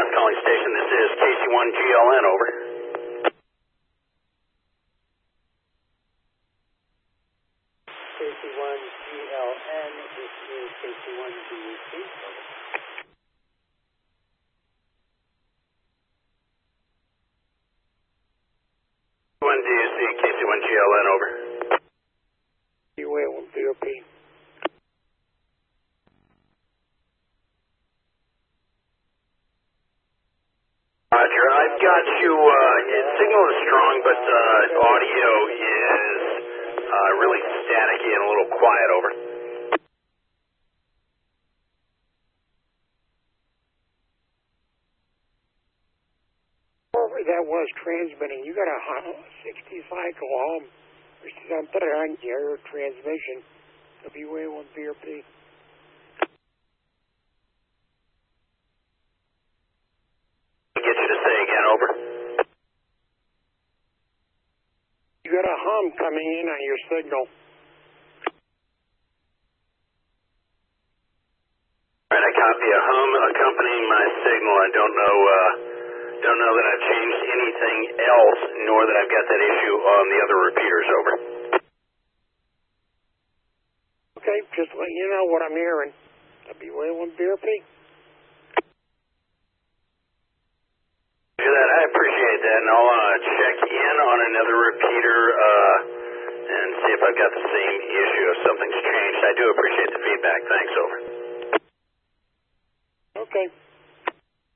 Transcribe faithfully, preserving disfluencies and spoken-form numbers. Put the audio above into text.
North calling station. This is K C one G L N, over. K C one G L N, this is K C one D U C. one D U C, K C one G L N, over. U A one V O P. Roger, I've got you, uh, signal is strong, but uh, audio is uh, really staticky and a little quiet, over. That was transmitting. You got a sixty cycle home or something on your transmission. W A one V O P. Get you to say again, over. You got a hum coming in on your signal. All right, I copy a hum accompanying my signal. I don't know, uh, don't know that I've changed anything else, nor that I've got that issue on the other repeaters, over. Okay, just let you know what I'm hearing. W A one V O P. Do that. I appreciate that, and I'll uh, check in on another repeater uh, and see if I've got the same issue, if something's changed. I do appreciate the feedback. Thanks, over. Okay.